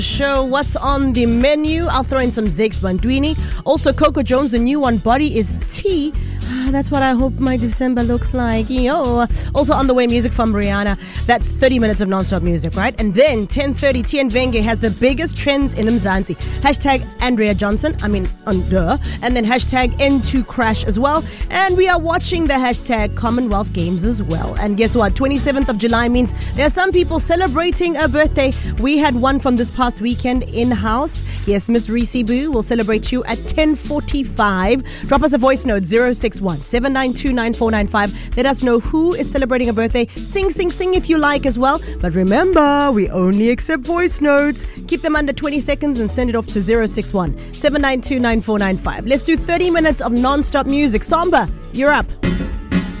Show what's on the menu. I'll throw in some Zakes Bantwini. Also, Coco Jones, the new one, Body is Tea. That's what I hope my December looks like. Yo. Also on the way, music from Rihanna. That's 30 minutes of non-stop music, right? And then 10:30, Tien Venge has the biggest trends in Mzansi. Hashtag Andrea Johnson. And then hashtag N2Crash as well. And we are watching the hashtag Commonwealth Games as well. And guess what? 27th of July means there are some people celebrating a birthday. We had one from this past weekend in-house. Yes, Miss Reese Boo will celebrate you at 10:45. Drop us a voice note, 061-792-9495. Let us know who is celebrating a birthday. Sing if you like as well. But remember, we only accept voice notes. Keep them under 20 seconds and send it off to 061-792-9495. Let's do 30 minutes of non-stop music. Samba, you're up.